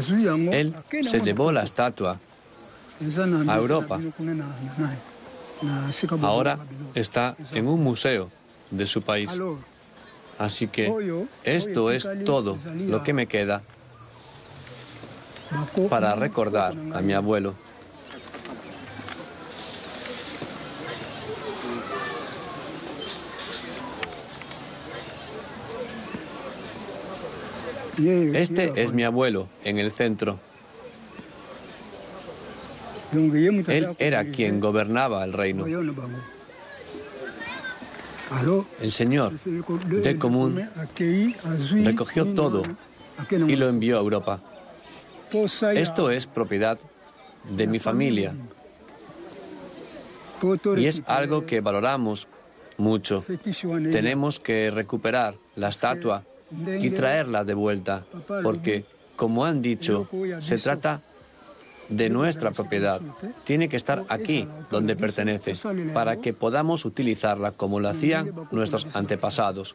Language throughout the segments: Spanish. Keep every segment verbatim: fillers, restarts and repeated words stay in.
Él se llevó la estatua a Europa. Ahora está en un museo de su país. Así que esto es todo lo que me queda para recordar a mi abuelo. Este es mi abuelo en el centro. Él era quien gobernaba el reino. El señor de Común recogió todo y lo envió a Europa. Esto es propiedad de mi familia y es algo que valoramos mucho. Tenemos que recuperar la estatua y traerla de vuelta, porque, como han dicho, se trata de nuestra propiedad. Tiene que estar aquí, donde pertenece, para que podamos utilizarla como lo hacían nuestros antepasados.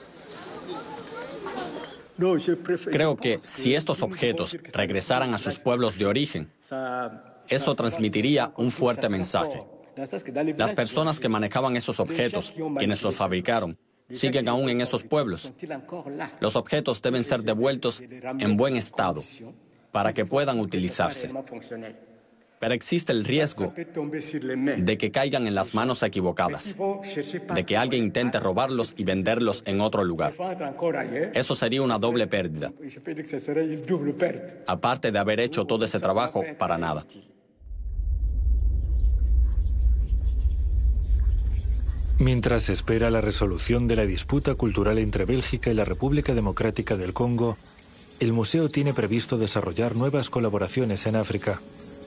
Creo que si estos objetos regresaran a sus pueblos de origen, eso transmitiría un fuerte mensaje. Las personas que manejaban esos objetos, quienes los fabricaron, siguen aún en esos pueblos. Los objetos deben ser devueltos en buen estado para que puedan utilizarse. Pero existe el riesgo de que caigan en las manos equivocadas, de que alguien intente robarlos y venderlos en otro lugar. Eso sería una doble pérdida, aparte de haber hecho todo ese trabajo para nada. Mientras se espera la resolución de la disputa cultural entre Bélgica y la República Democrática del Congo, el museo tiene previsto desarrollar nuevas colaboraciones en África.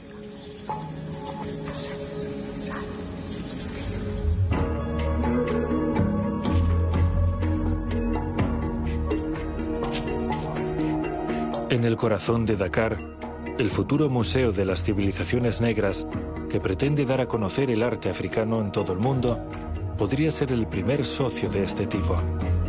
En el corazón de Dakar, el futuro Museo de las Civilizaciones Negras, que pretende dar a conocer el arte africano en todo el mundo, podría ser el primer socio de este tipo.